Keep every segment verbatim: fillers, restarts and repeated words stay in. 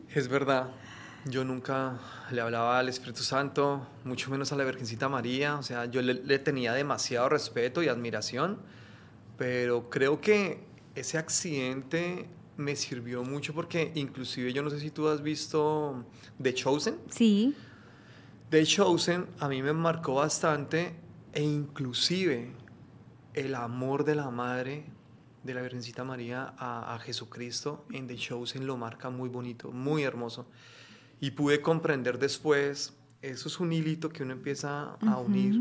Es verdad, yo nunca le hablaba al Espíritu Santo, mucho menos a la Virgencita María, o sea, yo le, le tenía demasiado respeto y admiración, pero creo que ese accidente me sirvió mucho porque inclusive yo no sé si tú has visto The Chosen. Sí, The Chosen a mí me marcó bastante e inclusive el amor de la madre de la Virgencita María a, a Jesucristo en The Chosen lo marca muy bonito, muy hermoso. Y pude comprender después, eso es un hilito que uno empieza a unir. ujú.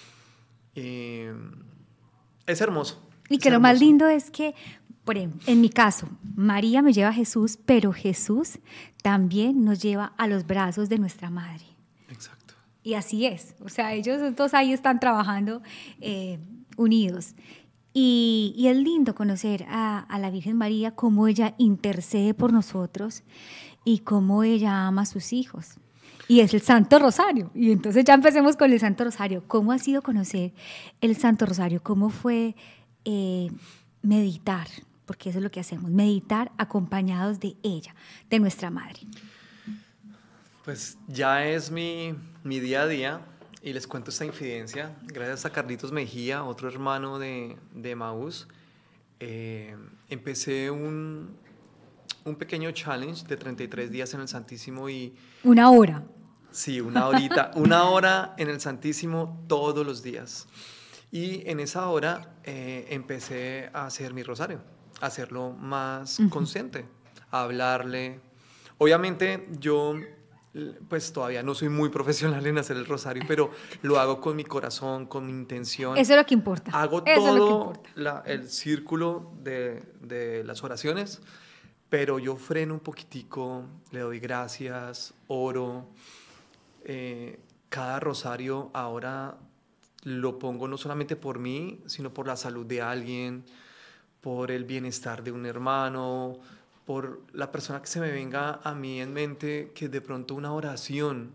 Eh, es hermoso, Y es que lo más hermoso. lindo es que, por ejemplo, en mi caso, María me lleva a Jesús, pero Jesús también nos lleva a los brazos de nuestra madre. Exacto. Y así es. O sea, ellos dos ahí están trabajando eh, unidos. Y, y es lindo conocer a, a la Virgen María, cómo ella intercede por nosotros y cómo ella ama a sus hijos. Y es el Santo Rosario. Y entonces ya empecemos con el Santo Rosario. ¿Cómo ha sido conocer el Santo Rosario? ¿Cómo fue eh, meditar? Porque eso es lo que hacemos, meditar acompañados de ella, de nuestra madre. Pues ya es mi, mi día a día y les cuento esta infidencia. Gracias a Carlitos Mejía, otro hermano de, de Maús, eh, empecé un, un pequeño challenge de treinta y tres días en el Santísimo y Una hora. sí, una horita, una hora en el Santísimo todos los días. Y en esa hora eh, empecé a hacer mi rosario, a hacerlo más Uh-huh. consciente, a hablarle. Obviamente yo pues todavía no soy muy profesional en hacer el rosario, pero lo hago con mi corazón, con mi intención. Eso es lo que importa. Hago Eso es lo que todo importa. la, el círculo de, de las oraciones, pero yo freno un poquitico, le doy gracias, oro. Eh, cada rosario ahora lo pongo no solamente por mí, sino por la salud de alguien, por el bienestar de un hermano, por la persona que se me venga a mí en mente, que de pronto una oración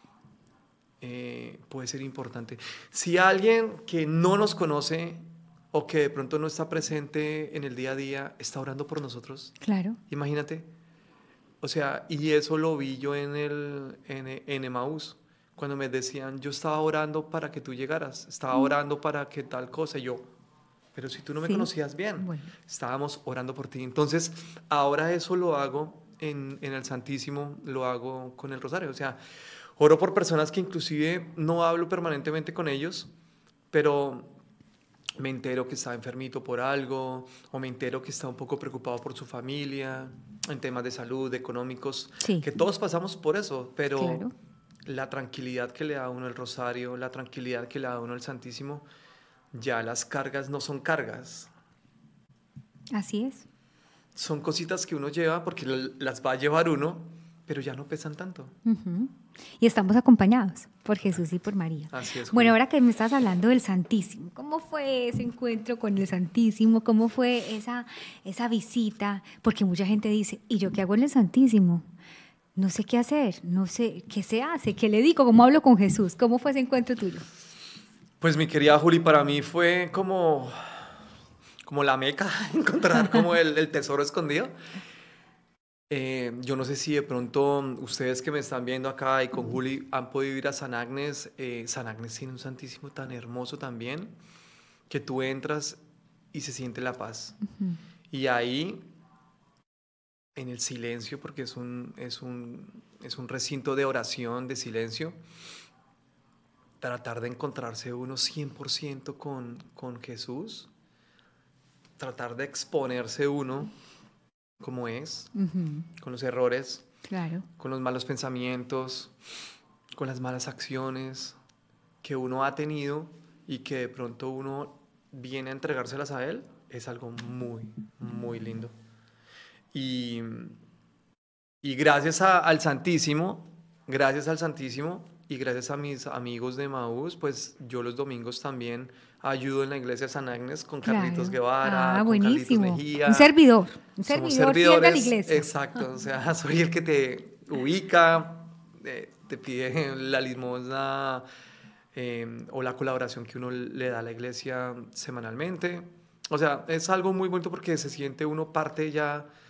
eh, puede ser importante. Si alguien que no nos conoce o que de pronto no está presente en el día a día está orando por nosotros, Claro. imagínate. O sea, y eso lo vi yo en el en, en Emaús, cuando me decían, yo estaba orando para que tú llegaras, estaba Mm, orando para que tal cosa, y yo, pero si tú no me sí. conocías bien, Bueno. estábamos orando por ti. Entonces, ahora eso lo hago en, en el Santísimo, lo hago con el Rosario. O sea, oro por personas que inclusive no hablo permanentemente con ellos, pero me entero que está enfermito por algo, o me entero que está un poco preocupado por su familia, en temas de salud, económicos, Sí, que todos pasamos por eso, pero claro. la tranquilidad que le da a uno el rosario, la tranquilidad que le da a uno el Santísimo, ya las cargas no son cargas, Así es. son cositas que uno lleva porque las va a llevar uno, pero ya no pesan tanto. Ujú. Y estamos acompañados por Jesús y por María. Así es, Bueno, Juli. ahora que me estás hablando del Santísimo, ¿cómo fue ese encuentro con el Santísimo? ¿Cómo fue esa, esa visita? Porque mucha gente dice, ¿y yo qué hago en el Santísimo? No sé qué hacer, no sé qué se hace, qué le digo, cómo hablo con Jesús. ¿Cómo fue ese encuentro tuyo? Pues mi querida Juli, para mí fue como, como la meca, encontrar como el, el tesoro escondido. Eh, yo no sé si de pronto ustedes que me están viendo acá y con Juli han podido ir a San Agnes. Eh, San Agnes tiene un santísimo tan hermoso también que tú entras y se siente la paz. Y ahí, en el silencio, porque es un, es un, es un recinto de oración, de silencio, tratar de encontrarse uno cien por ciento con, con Jesús, tratar de exponerse uno como es, Ujú. con los errores, Claro. con los malos pensamientos, con las malas acciones que uno ha tenido y que de pronto uno viene a entregárselas a él, es algo muy, muy lindo. Y, y gracias a- al Santísimo, gracias al Santísimo y gracias a mis amigos de Maús, pues yo los domingos también ayudo en la iglesia de San Agnes con Carlitos Claro. Ah, Guevara, con Carlitos buenísimo. Un Mejía. servidor, un Somos servidor fiel de la servidores, iglesia. exacto. O sea, soy el que te ubica, eh, te pide la limosna eh, o la colaboración que uno le da a la iglesia semanalmente. O sea, es algo muy bonito porque se siente uno parte ya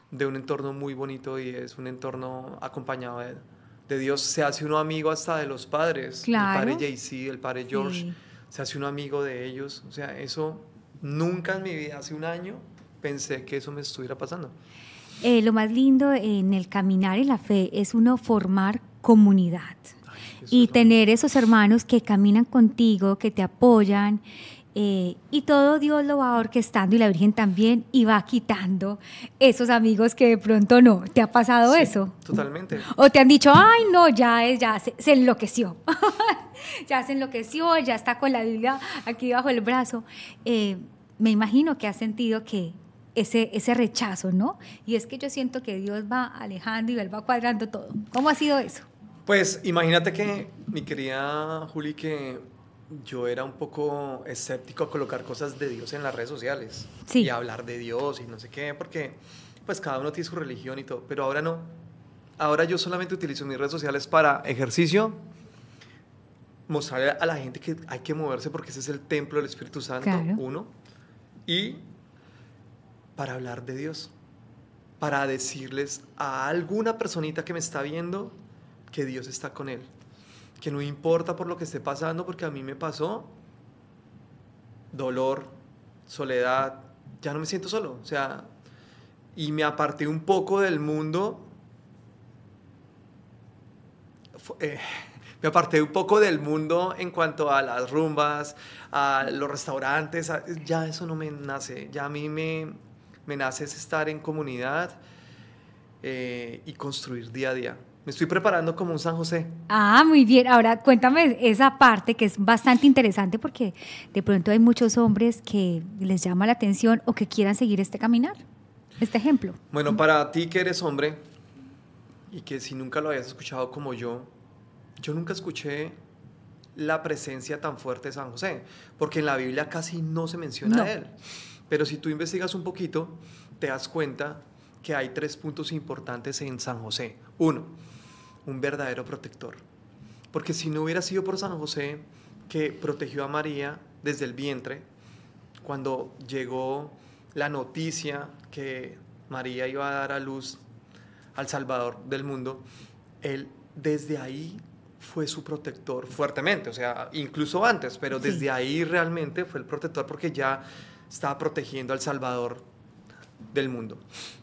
de un entorno muy bonito y es un entorno acompañado de, de Dios. Se hace uno amigo hasta de los padres, Claro. el padre Jay-Z, el padre George, Sí. se hace uno amigo de ellos. O sea, eso nunca en mi vida, hace un año, pensé que eso me estuviera pasando. Eh, lo más lindo en el caminar en la fe es uno formar comunidad. Ay, eso Y es lo- tener esos hermanos que caminan contigo, que te apoyan, eh, y todo Dios lo va orquestando y la Virgen también, y va quitando esos amigos que de pronto no. ¿Te ha pasado Sí, eso? totalmente. O te han dicho, ay, no, ya, es, ya se, se enloqueció. Ya se enloqueció, ya está con la Biblia aquí bajo el brazo. Eh, me imagino que has sentido que ese, ese rechazo, ¿no? Y es que yo siento que Dios va alejando y Él va cuadrando todo. ¿Cómo ha sido eso? Pues imagínate que, mi querida Juli, que yo era un poco escéptico a colocar cosas de Dios en las redes sociales. Sí. Y hablar de Dios y no sé qué, porque pues cada uno tiene su religión y todo, pero ahora no. Ahora yo solamente utilizo mis redes sociales para ejercicio, mostrarle a la gente que hay que moverse porque ese es el templo del Espíritu Santo, Claro. uno, y para hablar de Dios, para decirles a alguna personita que me está viendo que Dios está con él, que no importa por lo que esté pasando, porque a mí me pasó dolor, soledad, ya no me siento solo, o sea, y me aparté un poco del mundo, fu- eh, me aparté un poco del mundo en cuanto a las rumbas, a los restaurantes, a- ya eso no me nace, ya a mí me, me nace es estar en comunidad eh, y construir día a día. Me estoy preparando como un San José. Ah, muy bien. Ahora cuéntame esa parte que es bastante interesante porque de pronto hay muchos hombres que les llama la atención o que quieran seguir este caminar, este ejemplo. Bueno, para ti que eres hombre y que si nunca lo habías escuchado como yo, yo nunca escuché la presencia tan fuerte de San José, porque en la Biblia casi no se menciona No. a él. Pero si tú investigas un poquito, te das cuenta que hay tres puntos importantes en San José. Uno, un verdadero protector. Porque si no hubiera sido por San José, que protegió a María desde el vientre, cuando llegó la noticia que María iba a dar a luz al Salvador del mundo, él desde ahí fue su protector fuertemente, o sea, incluso antes, pero Sí. desde ahí realmente fue el protector porque ya estaba protegiendo al Salvador del mundo.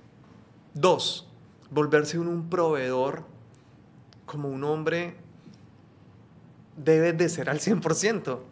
Dos, volverse un, un proveedor como un hombre debe de ser al cien por ciento.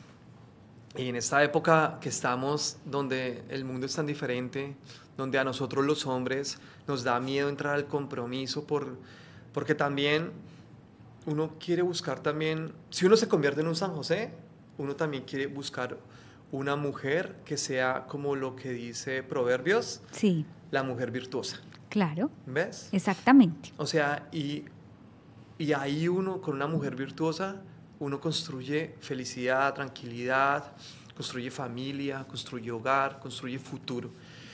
Y en esta época que estamos, donde el mundo es tan diferente, donde a nosotros los hombres nos da miedo entrar al compromiso, por, porque también uno quiere buscar también, si uno se convierte en un San José, uno también quiere buscar una mujer que sea como lo que dice Proverbios, Sí, la mujer virtuosa. claro, ¿Ves? exactamente. O sea, y, y ahí uno con una mujer virtuosa, uno construye felicidad, tranquilidad, construye familia, construye hogar, construye futuro.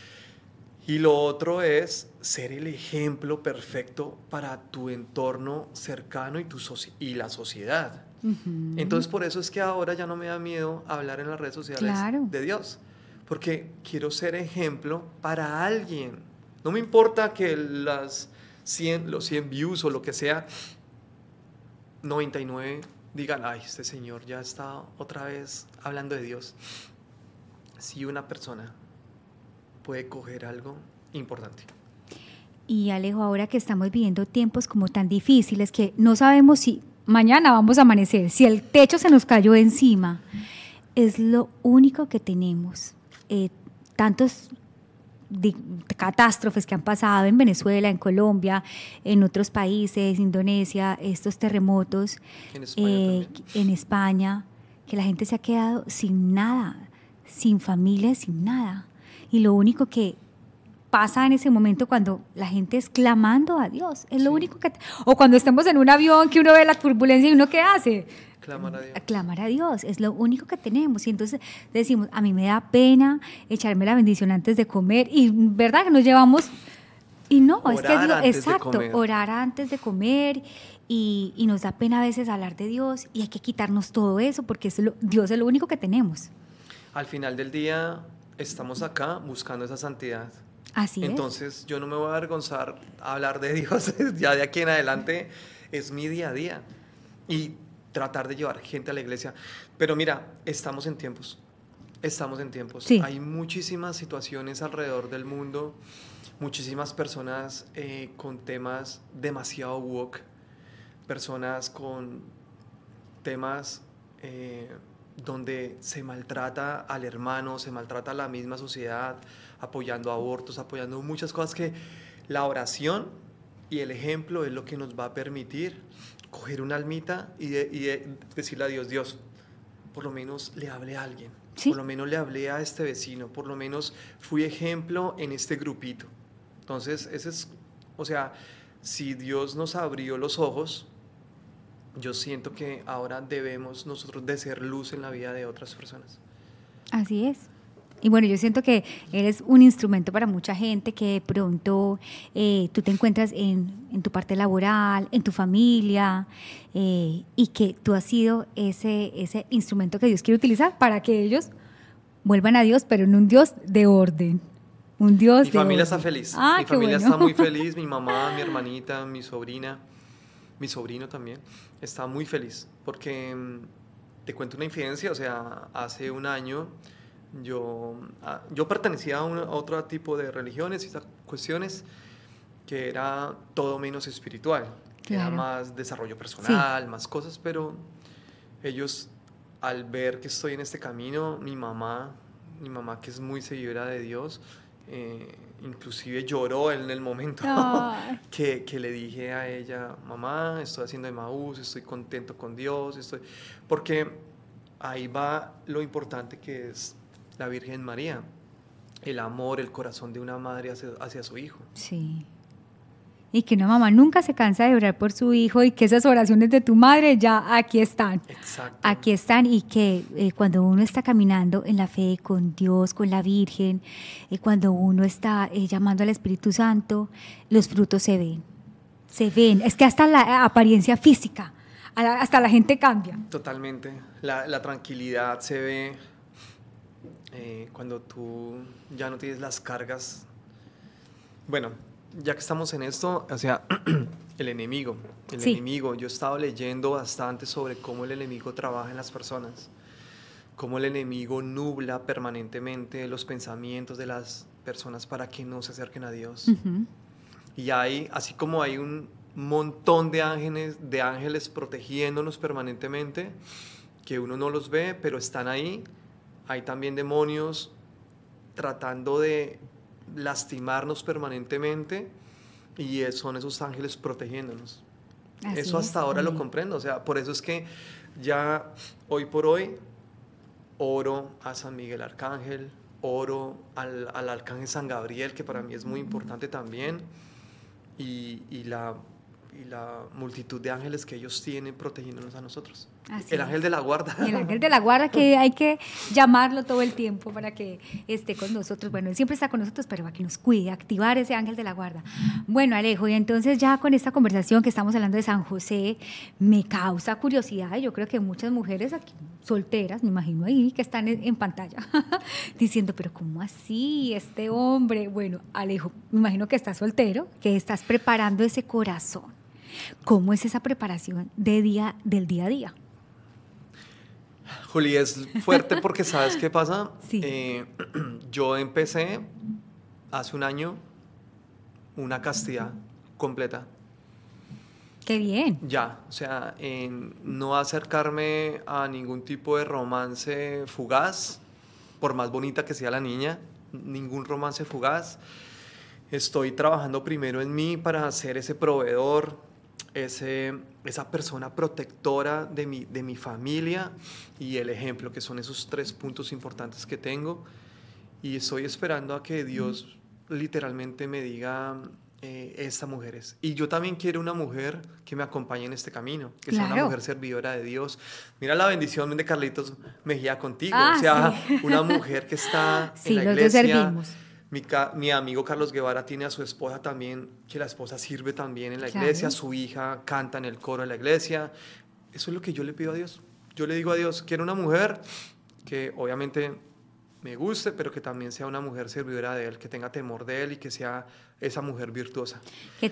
Y lo otro es ser el ejemplo perfecto para tu entorno cercano y, tu soci- y la sociedad. Ujú. Entonces por eso es que ahora ya no me da miedo hablar en las redes sociales Claro. de Dios, porque quiero ser ejemplo para alguien. No me importa que las cien, los cien views o lo que sea, noventa y nueve digan, ay, este señor ya está otra vez hablando de Dios. Si una persona puede coger algo importante. Y Alejo, ahora que estamos viviendo tiempos como tan difíciles que no sabemos si mañana vamos a amanecer, si el techo se nos cayó encima, es lo único que tenemos. Eh, tantos di- catástrofes que han pasado en Venezuela, en Colombia, en otros países, Indonesia, estos terremotos, En España eh, también. en España, que la gente se ha quedado sin nada, sin familia, sin nada. Y lo único que pasa en ese momento cuando la gente es clamando a Dios, es lo Sí. único que... O cuando estemos en un avión que uno ve la turbulencia y uno ¿qué hace? Clamar a Dios. Clamar a Dios, es lo único que tenemos. Y entonces decimos, a mí me da pena echarme la bendición antes de comer. Y verdad que nos llevamos... Y no, es que Orar Dios, antes de exacto, comer. orar antes de comer y, y nos da pena a veces hablar de Dios y hay que quitarnos todo eso porque es lo- Dios es lo único que tenemos. Al final del día estamos acá buscando esa santidad. Así es. Entonces yo no me voy a avergonzar a hablar de Dios, ya de aquí en adelante es mi día a día y tratar de llevar gente a la iglesia. Pero mira, estamos en tiempos, estamos en tiempos. Sí, Hay muchísimas situaciones alrededor del mundo, muchísimas personas eh, con temas demasiado woke, personas con temas eh, donde se maltrata al hermano, se maltrata a la misma sociedad, apoyando abortos, apoyando muchas cosas que la oración y el ejemplo es lo que nos va a permitir coger una almita y, de, y de decirle a Dios, Dios, por lo menos le hablé a alguien, por sí, lo menos le hablé a este vecino, por lo menos fui ejemplo en este grupito. Entonces, ese es, o sea, si Dios nos abrió los ojos, yo siento que ahora debemos nosotros de ser luz en la vida de otras personas. así es. Y bueno, yo siento que eres un instrumento para mucha gente que de pronto eh, tú te encuentras en, en tu parte laboral, en tu familia, eh, y que tú has sido ese, ese instrumento que Dios quiere utilizar para que ellos vuelvan a Dios, pero en un Dios de orden. Un Dios Mi de familia orden. está feliz, Ah, mi qué familia bueno. está muy feliz, mi mamá, mi hermanita, mi sobrina, mi sobrino también, está muy feliz, porque mm, te cuento una infidencia, o sea, hace un año yo, ah, yo pertenecía a, un- a otro tipo de religiones y esas cuestiones que era todo menos espiritual, era Claro. más desarrollo Sí. personal, más cosas, pero ellos al ver que estoy en este camino, mi mamá, mi mamá que es muy seguidora de Dios, eh, inclusive lloró en el momento Ay, que, que le dije a ella, mamá, estoy haciendo Emaús, estoy contento con Dios, estoy... porque ahí va lo importante que es la Virgen María, el amor, el corazón de una madre hacia, hacia su hijo. sí. Y que una mamá nunca se cansa de orar por su hijo y que esas oraciones de tu madre ya aquí están. Exacto. Aquí están y que eh, cuando uno está caminando en la fe con Dios, con la Virgen, eh, cuando uno está eh, llamando al Espíritu Santo, los frutos se ven. Se ven. Es que hasta la apariencia física, a la- hasta la gente cambia. Totalmente. La, la tranquilidad se ve eh, cuando tú ya no tienes las cargas. Bueno, ya que estamos en esto, o sea, el enemigo, el Sí. enemigo, yo he estado leyendo bastante sobre cómo el enemigo trabaja en las personas, cómo el enemigo nubla permanentemente los pensamientos de las personas para que no se acerquen a Dios. Ujú. Y hay, así como hay un montón de ángeles, de ángeles protegiéndonos permanentemente, que uno no los ve, pero están ahí, hay también demonios tratando de lastimarnos permanentemente y son esos ángeles protegiéndonos. Así Eso es. hasta ahora lo Amén. comprendo, o sea, por eso es que ya hoy por hoy oro a San Miguel Arcángel, oro al, al Arcángel San Gabriel, que para mí es muy importante también, y, y la, y la multitud de ángeles que ellos tienen protegiéndonos a nosotros. Así El ángel es. de la guarda. Y el ángel de la guarda que hay que llamarlo todo el tiempo para que esté con nosotros. Bueno, él siempre está con nosotros, pero para que nos cuide, activar ese ángel de la guarda. Bueno, Alejo, y entonces ya con esta conversación que estamos hablando de San José, me causa curiosidad. Y yo creo que muchas mujeres aquí, solteras, me imagino ahí, que están en, en pantalla, diciendo, pero ¿cómo así? Este hombre. Bueno, Alejo, me imagino que estás soltero, que estás preparando ese corazón. ¿Cómo es esa preparación de día, del día a día? Juli, es fuerte porque ¿sabes qué pasa? Sí. Eh, yo empecé hace un año una castidad completa. Qué bien. Ya, o sea, en no acercarme a ningún tipo de romance fugaz, por más bonita que sea la niña, ningún romance fugaz. Estoy trabajando primero en mí para ser ese proveedor, ese, esa persona protectora de mi, de mi familia y el ejemplo, que son esos tres puntos importantes que tengo. Y estoy esperando a que Dios literalmente me diga, eh, esta mujer es. Y yo también quiero una mujer que me acompañe en este camino, que sea una Claro. mujer servidora de Dios. Mira la bendición de Carlitos Mejía contigo, o Ah, sea, sí. una mujer que está en Sí, la los dos iglesia. servimos. Mi, ca- mi amigo Carlos Guevara tiene a su esposa también, que la esposa sirve también en la Claro. iglesia, su hija canta en el coro de la iglesia. Eso es lo que yo le pido a Dios. Yo le digo a Dios, quiero una mujer que obviamente me guste, pero que también sea una mujer servidora de Él, que tenga temor de Él y que sea esa mujer virtuosa. Que